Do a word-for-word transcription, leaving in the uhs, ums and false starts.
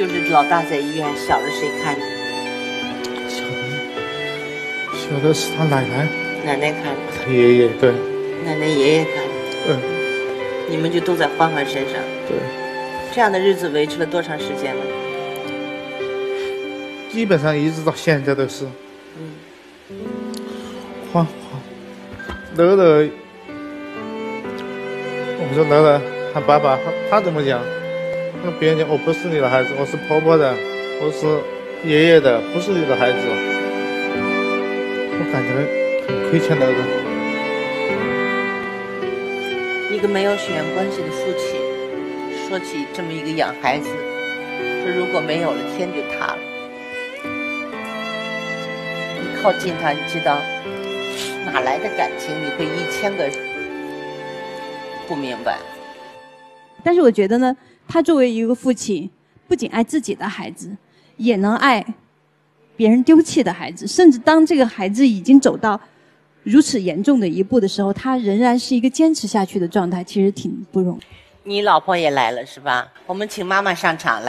就是老大在医院，小的谁看着？ 小的，小的是他奶奶， 奶奶看着， 他爷爷，对， 奶奶爷爷看着， 对， 你们就都在欢欢身上。 对， 这样的日子维持了多长时间了？ 基本上一直到现在都是。 嗯， 欢欢，乐乐，我说乐乐喊爸爸，他怎么讲？那别人讲我不是你的孩子，我是婆婆的，我是爷爷的，不是你的孩子。我感觉很亏欠乐乐。 一个没有血缘关系的父亲，说起这么一个养孩子，说如果没有了，天就塌了。你靠近他，你知道哪来的感情？你会一千个不明白。 但是我觉得呢，他作为一个父亲，不仅爱自己的孩子，也能爱别人丢弃的孩子，甚至当这个孩子已经走到如此严重的一步的时候，他仍然是一个坚持下去的状态，其实挺不容易。 你老婆也来了是吧？我们请妈妈上场来。